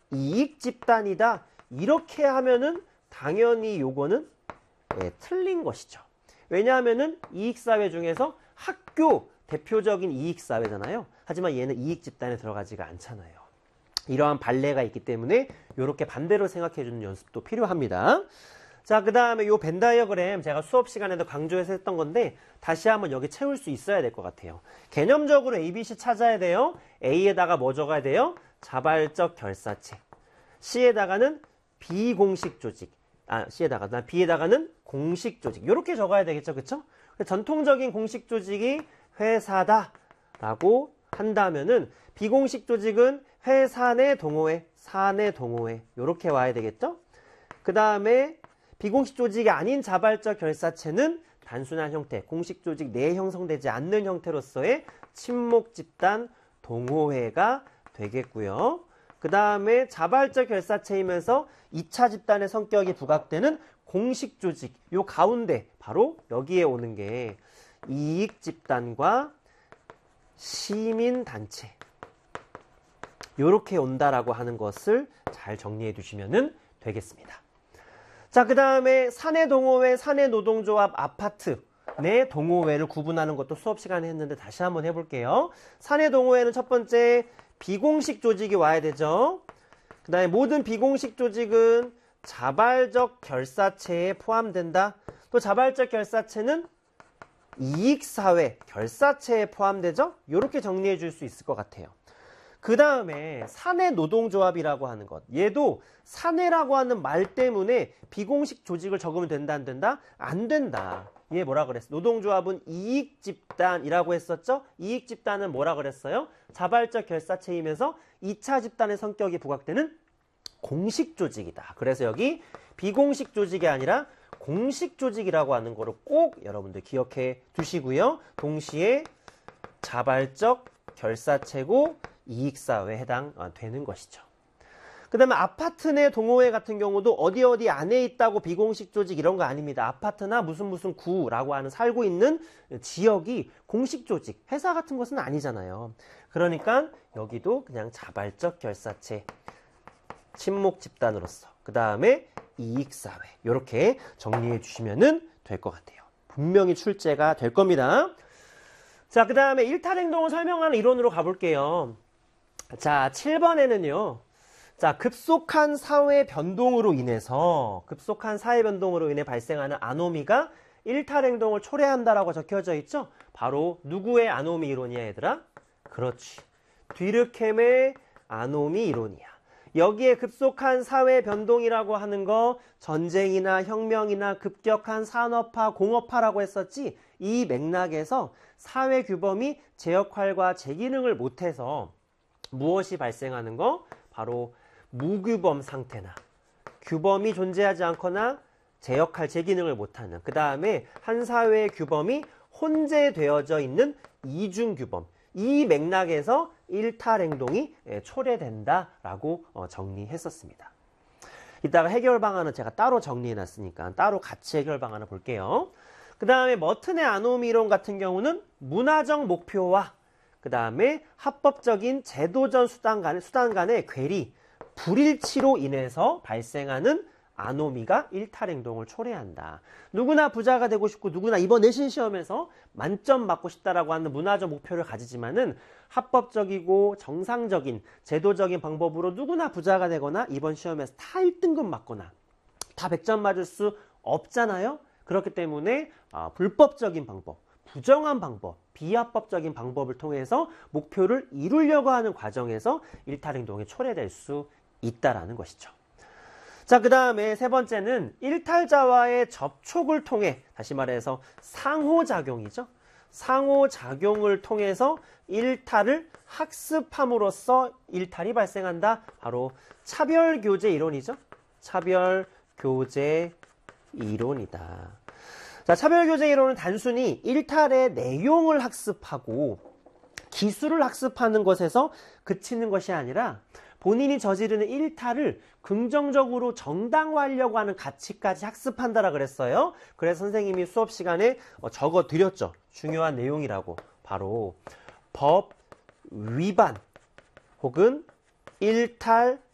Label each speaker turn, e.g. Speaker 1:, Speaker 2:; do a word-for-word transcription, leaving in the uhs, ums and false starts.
Speaker 1: 이익 집단이다. 이렇게 하면은 당연히 요거는 예, 틀린 것이죠. 왜냐하면은 이익사회 중에서 학교 대표적인 이익사회잖아요. 하지만 얘는 이익 집단에 들어가지가 않잖아요. 이러한 반례가 있기 때문에 이렇게 반대로 생각해주는 연습도 필요합니다. 자, 그 다음에 요 벤 다이어그램 제가 수업 시간에도 강조해서 했던 건데 다시 한번 여기 채울 수 있어야 될 것 같아요. 개념적으로 에이 비 씨 찾아야 돼요. A에다가 뭐 적어야 돼요? 자발적 결사체. C에다가는 비공식 조직. 아, C에다가, B에다가는 공식 조직. 이렇게 적어야 되겠죠, 그쵸? 전통적인 공식 조직이 회사다 라고 한다면은 비공식 조직은 회사 내 동호회, 사내 동호회 이렇게 와야 되겠죠? 그 다음에 비공식 조직이 아닌 자발적 결사체는 단순한 형태, 공식 조직 내에 형성되지 않는 형태로서의 친목 집단 동호회가 되겠고요. 그 다음에 자발적 결사체이면서 이 차 집단의 성격이 부각되는 공식 조직, 요 가운데 바로 여기에 오는 게 이익 집단과 시민단체 요렇게 온다라고 하는 것을 잘 정리해 두시면 되겠습니다. 자, 그 다음에 사내 동호회, 사내 노동조합, 아파트 내 동호회를 구분하는 것도 수업 시간에 했는데 다시 한번 해볼게요. 사내 동호회는 첫 번째 비공식 조직이 와야 되죠. 그 다음에 모든 비공식 조직은 자발적 결사체에 포함된다. 또 자발적 결사체는 이익사회 결사체에 포함되죠. 이렇게 정리해 줄 수 있을 것 같아요. 그 다음에 사내 노동조합이라고 하는 것. 얘도 사내라고 하는 말 때문에 비공식 조직을 적으면 된다, 안 된다? 안 된다. 얘 뭐라 그랬어? 노동조합은 이익집단이라고 했었죠? 이익집단은 뭐라 그랬어요? 자발적 결사체이면서 이 차 집단의 성격이 부각되는 공식 조직이다. 그래서 여기 비공식 조직이 아니라 공식 조직이라고 하는 거를 꼭 여러분들 기억해 두시고요. 동시에 자발적 결사체고 이익사회에 해당되는 것이죠. 그 다음에 아파트 내 동호회 같은 경우도 어디 어디 안에 있다고 비공식 조직 이런 거 아닙니다. 아파트나 무슨 무슨 구라고 하는 살고 있는 지역이 공식 조직, 회사 같은 것은 아니잖아요. 그러니까 여기도 그냥 자발적 결사체, 친목 집단으로서 그 다음에 이익사회 이렇게 정리해 주시면 될 것 같아요. 분명히 출제가 될 겁니다. 자, 그 다음에 일탈행동을 설명하는 이론으로 가볼게요. 자, 칠 번에는요. 자, 급속한 사회 변동으로 인해서 급속한 사회 변동으로 인해 발생하는 아노미가 일탈행동을 초래한다라고 적혀져 있죠? 바로 누구의 아노미 이론이야, 얘들아? 그렇지. 뒤르켐의 아노미 이론이야. 여기에 급속한 사회 변동이라고 하는 거 전쟁이나 혁명이나 급격한 산업화, 공업화라고 했었지. 이 맥락에서 사회 규범이 제 역할과 제 기능을 못해서 무엇이 발생하는 거? 바로 무규범 상태나 규범이 존재하지 않거나 제 역할, 제 기능을 못하는 그 다음에 한 사회의 규범이 혼재되어져 있는 이중규범 이 맥락에서 일탈행동이 초래된다라고 정리했었습니다. 이따가 해결 방안은 제가 따로 정리해놨으니까 따로 같이 해결 방안을 볼게요. 그 다음에 머튼의 아노미 이론 같은 경우는 문화적 목표와 그 다음에 합법적인 제도적 수단 간의, 수단 간의 괴리, 불일치로 인해서 발생하는 아노미가 일탈행동을 초래한다. 누구나 부자가 되고 싶고 누구나 이번 내신 시험에서 만점 맞고 싶다라고 하는 문화적 목표를 가지지만은 합법적이고 정상적인 제도적인 방법으로 누구나 부자가 되거나 이번 시험에서 다 일 등급 맞거나 다 백 점 맞을 수 없잖아요. 그렇기 때문에 아, 불법적인 방법, 부정한 방법, 비합법적인 방법을 통해서 목표를 이루려고 하는 과정에서 일탈행동이 초래될 수 있다라는 것이죠. 자, 그 다음에 세 번째는 일탈자와의 접촉을 통해 다시 말해서 상호작용이죠. 상호작용을 통해서 일탈을 학습함으로써 일탈이 발생한다. 바로 차별교제 이론이죠. 차별교제 이론이다. 자, 차별교제 이론은 단순히 일탈의 내용을 학습하고 기술을 학습하는 것에서 그치는 것이 아니라 본인이 저지르는 일탈을 긍정적으로 정당화하려고 하는 가치까지 학습한다라 그랬어요. 그래서 선생님이 수업 시간에 적어 드렸죠. 중요한 내용이라고. 바로 법 위반 혹은 일탈